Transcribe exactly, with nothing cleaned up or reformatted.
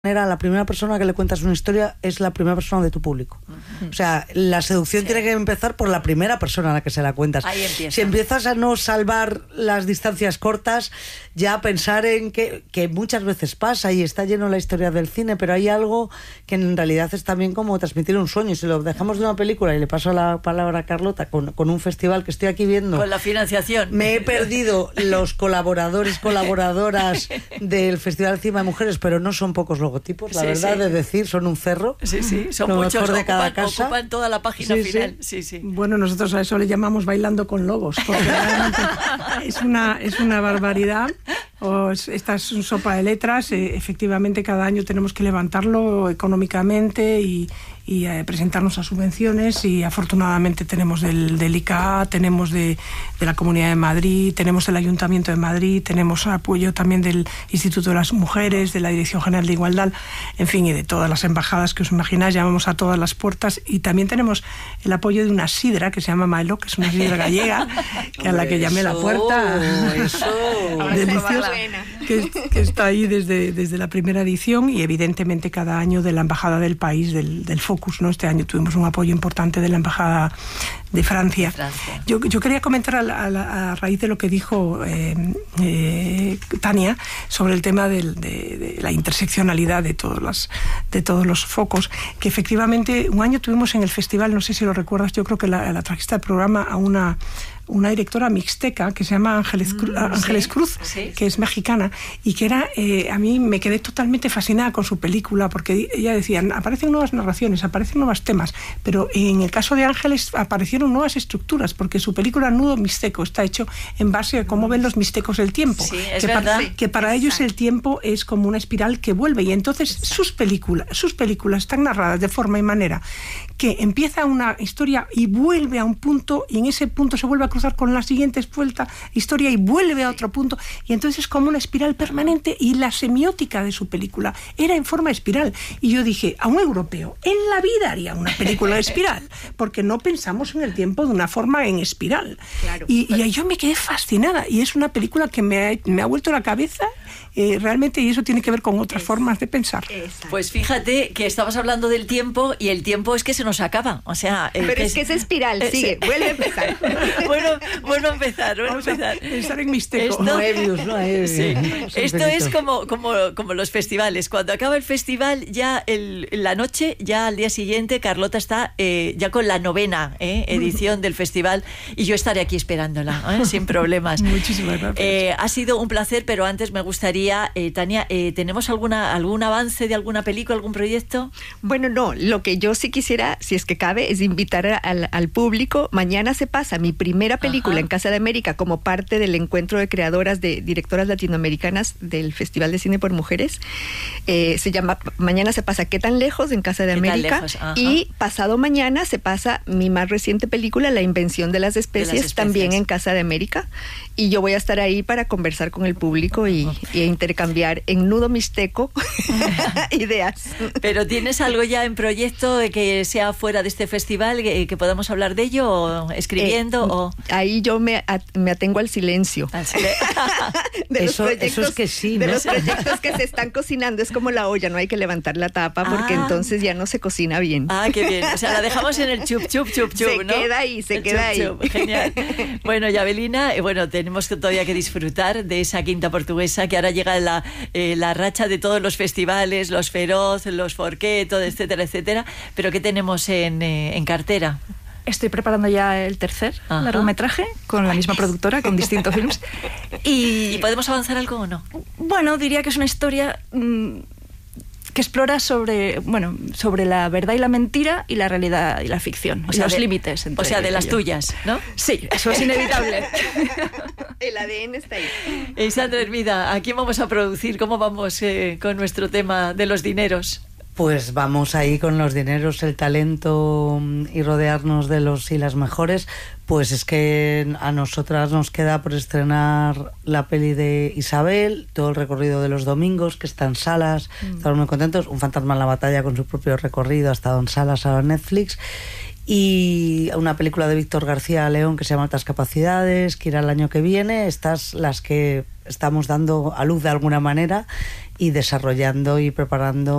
la primera persona que le cuentas una historia es la primera persona de tu público. Uh-huh. O sea, la seducción sí. tiene que empezar por la primera persona a la que se la cuentas. Ahí empieza. Si empiezas a no salvar las distancias cortas, ya pensar en que, que muchas veces pasa y está lleno la historia del cine, pero hay algo que en realidad es también como transmitir un sueño. Y si lo dejamos de una película, y le paso la palabra a Carlota, con, con un festival que estoy aquí viendo... Con la financiación. Me he perdido los colaboradores, colaboradoras del Festival Cine de Mujeres, pero no son pocos logotipos, la sí, verdad, sí. de decir, son un cerro. Sí, sí, son lo muchos, mejor de cada ocupan, casa. ocupan toda la página sí, final. Sí. Sí, sí. Bueno, nosotros a eso le llamamos bailando con lobos, porque realmente es una, es una barbaridad. O esta es una sopa de letras. Eh, efectivamente, cada año tenemos que levantarlo económicamente y, y eh, presentarnos a subvenciones, y afortunadamente tenemos del, del I C A, tenemos de, de la Comunidad de Madrid, tenemos del Ayuntamiento de Madrid, tenemos apoyo también del Instituto de las Mujeres, de la Dirección General de Igualdad, en fin, y de todas las embajadas que os imagináis. Llamamos a todas las puertas, y también tenemos el apoyo de una sidra que se llama Maelo, que es una sidra gallega, que a la que llamé la puerta. Eso, deliciosa. Que, que está ahí desde, desde la primera edición, y evidentemente cada año de la Embajada del país, del, del Focus, ¿no? Este año tuvimos un apoyo importante de la Embajada de Francia. Francia. Yo, yo quería comentar a, la, a, la, a raíz de lo que dijo eh, eh, Tania sobre el tema del, de, de la interseccionalidad de todos, las, de todos los focos, que efectivamente un año tuvimos en el festival, no sé si lo recuerdas, yo creo que la, la trajiste al programa a una... una directora mixteca que se llama Ángeles, Cruz, mm, Ángeles sí, Cruz, sí. que es mexicana, y que era, eh, a mí me quedé totalmente fascinada con su película, porque ella decía, aparecen nuevas narraciones, aparecen nuevos temas, pero en el caso de Ángeles aparecieron nuevas estructuras, porque su película Nudo Mixteco está hecho en base a cómo ven los mixtecos el tiempo, sí, es que, verdad. para, que para ellos el tiempo es como una espiral que vuelve, y entonces sus películas, sus películas están narradas de forma y manera que empieza una historia y vuelve a un punto, y en ese punto se vuelve a cruzar con la siguiente vuelta, historia, y vuelve a otro punto, y entonces es como una espiral permanente, y la semiótica de su película era en forma espiral, y yo dije, a un europeo en la vida haría una película de espiral, porque no pensamos en el tiempo de una forma en espiral, claro, y, pero... y yo me quedé fascinada, y es una película que me ha, me ha vuelto la cabeza eh, realmente, y eso tiene que ver con otras es, formas de pensar. Exacto. Pues fíjate que estamos hablando del tiempo, y el tiempo es que se nos acaba, o sea... Eh, pero que es que es espiral, eh, sigue, sí. vuelve a empezar. bueno, bueno a empezar, bueno a empezar. Pensar en mixteco. Esto, Moebius, ¿no? Ahí, sí. Esto es como, como, como los festivales. Cuando acaba el festival, ya el, la noche, ya al día siguiente, Carlota está eh, ya con la novena eh, edición del festival, y yo estaré aquí esperándola, eh, sin problemas. Muchísimas gracias. Eh, ha sido un placer, pero antes me gustaría, eh, Tania, eh, ¿tenemos alguna algún avance de alguna película, algún proyecto? Bueno, no, lo que yo sí quisiera, si es que cabe, es invitar al, al público. Mañana se pasa mi primera película Ajá. en Casa de América como parte del encuentro de creadoras, de directoras latinoamericanas del Festival de Cine por Mujeres. Eh, se llama Mañana se pasa ¿Qué tan lejos? En Casa de América. Y pasado mañana se pasa mi más reciente película, La Invención de las Especies, de las especies. También en Casa de América. Y yo voy a estar ahí para conversar con el público y, y intercambiar en nudo mixteco ideas. ¿Pero tienes algo ya en proyecto de que sea fuera de este festival, que, que podamos hablar de ello, o escribiendo? Eh, o... Ahí yo me, at, me atengo al silencio. Al silencio. de eso, los eso es que sí, ¿no? De los ¿no? proyectos que se están cocinando, es como la olla, no hay que levantar la tapa porque ah. entonces ya no se cocina bien. Ah, qué bien. O sea, la dejamos en el chup, chup, chup, chup, se ¿no? queda ahí, se el queda chup, ahí. Chup. Genial. Bueno, y Avelina, eh, bueno, tenemos todavía que disfrutar de esa quinta portuguesa, que ahora llega la, eh, la racha de todos los festivales, los Feroz, los Forqueto, etcétera, etcétera. Pero ¿qué tenemos en, eh, en cartera? Estoy preparando ya el tercer Ajá. largometraje con la misma productora, con Distinto Films. Y... ¿Y podemos avanzar algo o no? Bueno, diría que es una historia mmm, que explora sobre, bueno, sobre la verdad y la mentira, y la realidad y la ficción, o sea, los de, límites entre o sea, de las ello. tuyas, ¿no? Sí, eso es inevitable. El A D N está ahí. Eh, Sandra Hermida, ¿a quién vamos a producir? ¿Cómo vamos eh, con nuestro tema de los dineros? Pues vamos ahí con los dineros, el talento y rodearnos de los y las mejores. Pues es que a nosotras nos queda por estrenar la peli de Isabel, todo el recorrido de los domingos, que está en salas, mm. estamos muy contentos. Un fantasma en la batalla con su propio recorrido, ha estado en salas, ahora en Netflix. Y una película de Víctor García León que se llama Altas Capacidades, que irá el año que viene. Estas las que estamos dando a luz de alguna manera y desarrollando y preparando